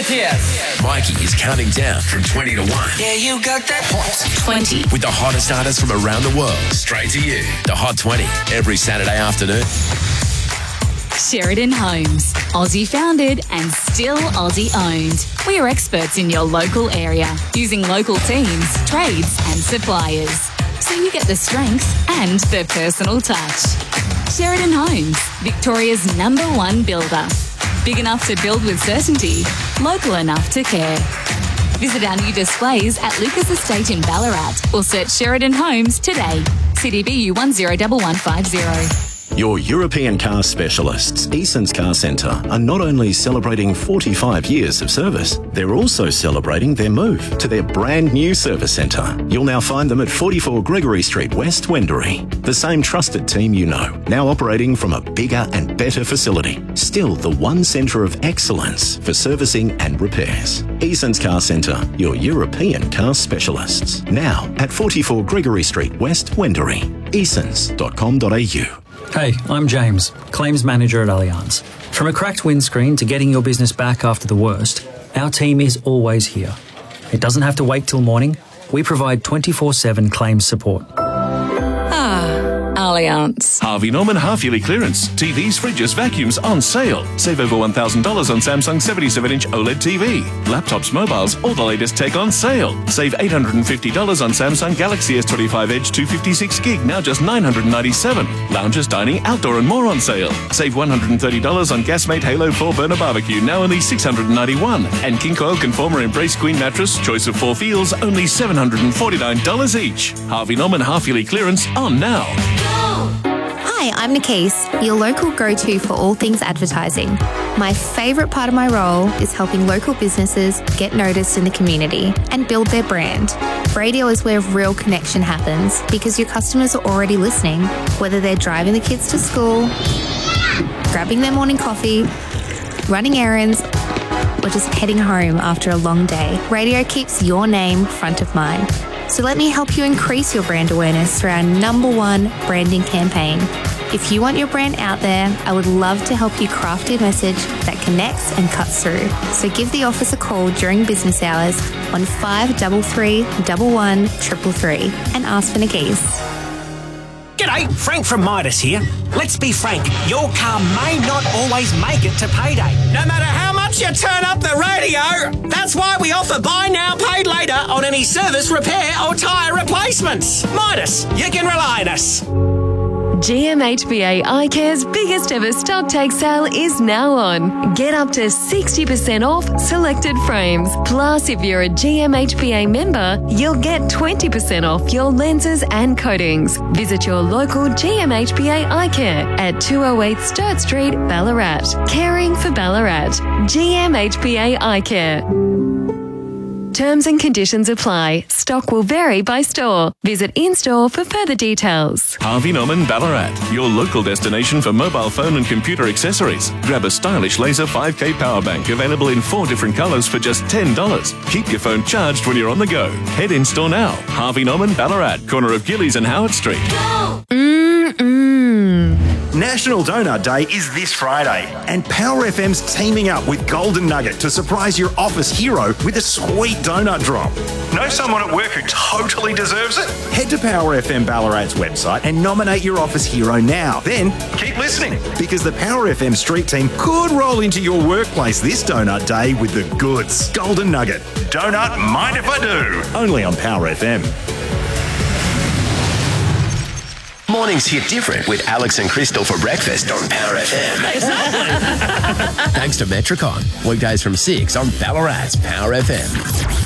Yes. Mikey is counting down from 20 to 1. Yeah, you got that Hot 20. with the hottest artists from around the world. Straight to you. The Hot 20 every Saturday afternoon. Sheridan Homes. Aussie founded and still Aussie owned. We are experts in your local area, using local teams, trades and suppliers. So you get the strength and the personal touch. Sheridan Homes, Victoria's #1 builder. Big enough to build with certainty, local enough to care. Visit our new displays at Lucas Estate in Ballarat or search Sheridan Homes today. CDBU 101150. Your European car specialists, Eason's Car Centre, are not only celebrating 45 years of service, they're also celebrating their move to their brand new service centre. You'll now find them at 44 Gregory Street, West Wendouree. The same trusted team you know, now operating from a bigger and better facility. Still the one centre of excellence for servicing and repairs. Eason's Car Centre, your European car specialists. Now at 44 Gregory Street, West Wendouree. Easons.com.au. Hey, I'm James, Claims Manager at Allianz. From a cracked windscreen to getting your business back after the worst, our team is always here. It doesn't have to wait till morning. We provide 24/7 claims support. Allianz. Harvey Norman half-yearly clearance. TVs, fridges, vacuums on sale. Save over $1,000 on Samsung 77-inch OLED TV. Laptops, mobiles, all the latest tech on sale. Save $850 on Samsung Galaxy S25 Edge 256 gig, now just $997. Lounges, dining, outdoor and more on sale. Save $130 on Gasmate Halo 4 burner barbecue, now only $691. And King Coil Conformer Embrace Queen mattress, choice of 4 feels, only $749 each. Harvey Norman half-yearly clearance on now. Hi, I'm Nikise, your local go-to for all things advertising. My favourite part of my role is helping local businesses get noticed in the community and build their brand. Radio is where real connection happens because your customers are already listening, whether they're driving the kids to school, grabbing their morning coffee, running errands, or just heading home after a long day. Radio keeps your name front of mind. So let me help you increase your brand awareness through our #1 branding campaign. If you want your brand out there, I would love to help you craft a message that connects and cuts through. So give the office a call during business hours on 533 11 333 and ask for Nikise. G'day, Frank from Midas here. Let's be frank, your car may not always make it to payday. No matter how much you turn up the radio, that's why we offer buy now, paid later on any service, repair or tyre replacements. Midas, you can rely on us. GMHBA iCare's biggest ever stock take sale is now on. Get up to 60% off selected frames. Plus, if you're a GMHBA member, you'll get 20% off your lenses and coatings. Visit your local GMHBA iCare at 208 Sturt Street, Ballarat. Caring for Ballarat. GMHBA iCare. Terms and conditions apply. Stock will vary by store. Visit in-store for further details. Harvey Norman Ballarat, your local destination for mobile phone and computer accessories. Grab a stylish laser 5K power bank available in 4 different colours for just $10. Keep your phone charged when you're on the go. Head in-store now. Harvey Norman Ballarat, corner of Gillies and Howard Street. National Donut Day is this Friday, and Power FM's teaming up with Golden Nugget to surprise your office hero with a sweet donut drop. Know someone at work who totally deserves it? Head to Power FM Ballarat's website and nominate your office hero now. Then keep listening, because the Power FM street team could roll into your workplace this Donut Day with the goods. Golden Nugget. Donut, mind if I do? Only on Power FM. Mornings hit different with Alex and Crystal for breakfast on Power FM. Thanks to Metricon. Weekdays from 6 on Ballarat's Power FM.